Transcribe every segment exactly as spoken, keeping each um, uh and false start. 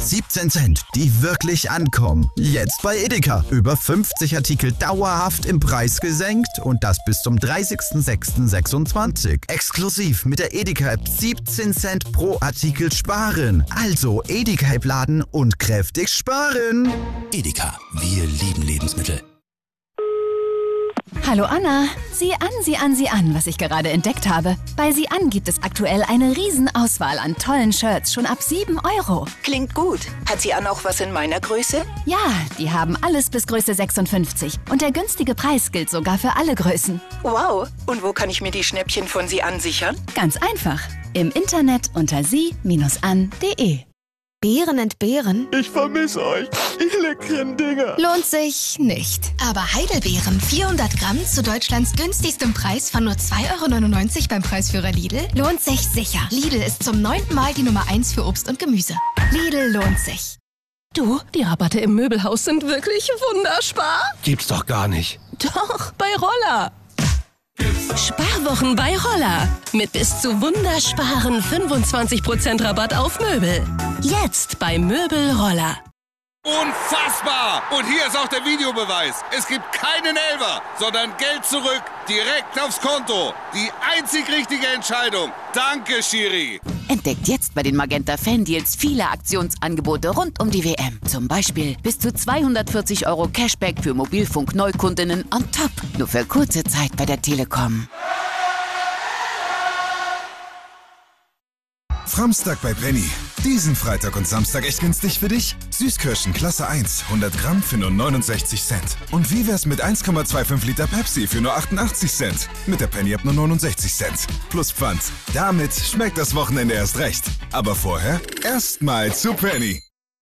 siebzehn Cent, die wirklich ankommen. Jetzt bei Edeka. Über fünfzig Artikel dauerhaft im Preis gesenkt und das bis zum dreißigsten sechsten sechsundzwanzig. Exklusiv mit der Edeka-App siebzehn Cent pro Artikel sparen. Also Edeka-App laden und kräftig sparen. Edeka, wir lieben Lebensmittel. Hallo Anna, sieh an, sieh an, sieh an, was ich gerade entdeckt habe. Bei sieh an gibt es aktuell eine Riesenauswahl an tollen Shirts, schon ab sieben Euro. Klingt gut. Hat sie an auch was in meiner Größe? Ja, die haben alles bis Größe sechsundfünfzig. Und der günstige Preis gilt sogar für alle Größen. Wow. Und wo kann ich mir die Schnäppchen von sie an sichern? Ganz einfach. Im Internet unter sie an punkt de. Beeren entbehren? Ich vermisse euch, ihr leckeren Dinger. Lohnt sich nicht. Aber Heidelbeeren, vierhundert Gramm zu Deutschlands günstigstem Preis von nur zwei Euro neunundneunzig beim Preisführer Lidl, lohnt sich sicher. Lidl ist zum neunten Mal die Nummer eins für Obst und Gemüse. Lidl lohnt sich. Du, die Rabatte im Möbelhaus sind wirklich wunderspar. Gibt's doch gar nicht. Doch, bei Roller. Sparwochen bei Roller. Mit bis zu wundersparen fünfundzwanzig Prozent Rabatt auf Möbel. Jetzt bei Möbel Roller. Unfassbar! Und hier ist auch der Videobeweis. Es gibt keinen Elfer, sondern Geld zurück, direkt aufs Konto. Die einzig richtige Entscheidung. Danke, Schiri. Entdeckt jetzt bei den Magenta Fan-Deals viele Aktionsangebote rund um die W M. Zum Beispiel bis zu zweihundertvierzig Euro Cashback für Mobilfunk-Neukundinnen on top. Nur für kurze Zeit bei der Telekom. Framstag bei Penny. Diesen Freitag und Samstag echt günstig für dich? Süßkirschen Klasse eins, hundert Gramm für nur neunundsechzig Cent. Und wie wär's mit eins Komma fünfundzwanzig Liter Pepsi für nur achtundachtzig Cent? Mit der Penny ab nur neunundsechzig Cent. Plus Pfand. Damit schmeckt das Wochenende erst recht. Aber vorher erstmal zu Penny.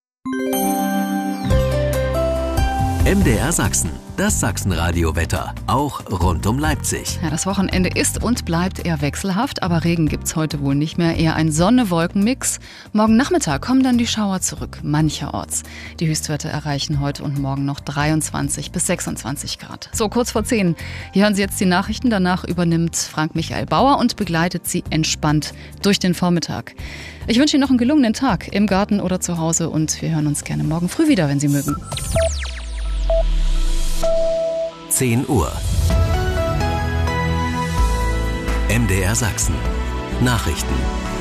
M D R Sachsen, das Sachsenradio-Wetter, auch rund um Leipzig. Ja, das Wochenende ist und bleibt eher wechselhaft, aber Regen gibt's heute wohl nicht mehr, eher ein Sonne-Wolken-Mix. Morgen Nachmittag kommen dann die Schauer zurück, mancherorts. Die Höchstwerte erreichen heute und morgen noch dreiundzwanzig bis sechsundzwanzig Grad. So, kurz vor zehn. Hier hören Sie jetzt die Nachrichten, danach übernimmt Frank-Michael Bauer und begleitet Sie entspannt durch den Vormittag. Ich wünsche Ihnen noch einen gelungenen Tag im Garten oder zu Hause und wir hören uns gerne morgen früh wieder, wenn Sie mögen. zehn Uhr. M D R Sachsen. Nachrichten.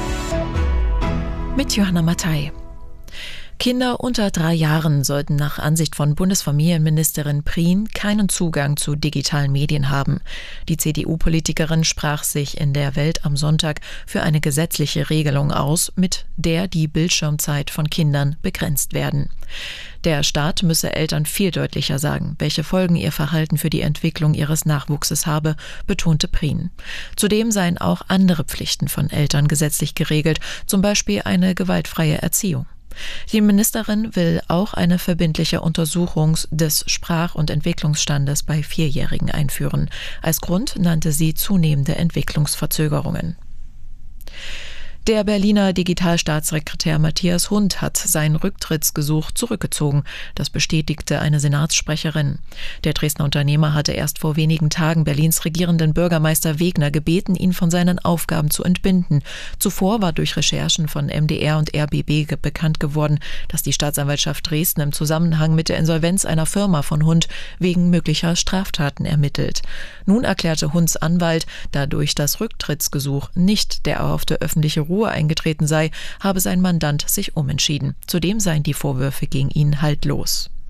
Mit Johanna Mattei. Kinder unter drei Jahren sollten nach Ansicht von Bundesfamilienministerin Prien keinen Zugang zu digitalen Medien haben. Die C D U-Politikerin sprach sich in der Welt am Sonntag für eine gesetzliche Regelung aus, mit der die Bildschirmzeit von Kindern begrenzt werden. Der Staat müsse Eltern viel deutlicher sagen, welche Folgen ihr Verhalten für die Entwicklung ihres Nachwuchses habe, betonte Prien. Zudem seien auch andere Pflichten von Eltern gesetzlich geregelt, zum Beispiel eine gewaltfreie Erziehung. Die Ministerin will auch eine verbindliche Untersuchung des Sprach- und Entwicklungsstandes bei Vierjährigen einführen. Als Grund nannte sie zunehmende Entwicklungsverzögerungen. Der Berliner Digitalstaatssekretär Matthias Hund hat sein Rücktrittsgesuch zurückgezogen. Das bestätigte eine Senatssprecherin. Der Dresdner Unternehmer hatte erst vor wenigen Tagen Berlins regierenden Bürgermeister Wegner gebeten, ihn von seinen Aufgaben zu entbinden. Zuvor war durch Recherchen von M D R und R B B bekannt geworden, dass die Staatsanwaltschaft Dresden im Zusammenhang mit der Insolvenz einer Firma von Hund wegen möglicher Straftaten ermittelt. Nun erklärte Hunds Anwalt, da durch das Rücktrittsgesuch nicht der erhoffte öffentliche Ruhe eingetreten sei, habe sein Mandant sich umentschieden. Zudem seien die Vorwürfe gegen ihn haltlos.